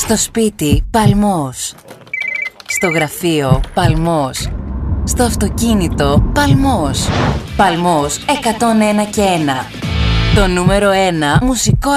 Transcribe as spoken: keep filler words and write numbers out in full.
Στο σπίτι, παλμός. Στο γραφείο, παλμός. Στο αυτοκίνητο, παλμός. Παλμός εκατόν ένα και ένα. Το νούμερο ένα μουσικό